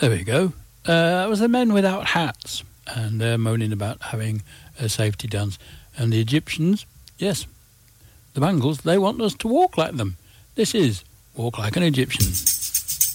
There we go. That was the Men Without Hats, and they're moaning about having a safety dance. And the Egyptians, yes, the Bangles, they want us to walk like them. This is Walk Like an Egyptian.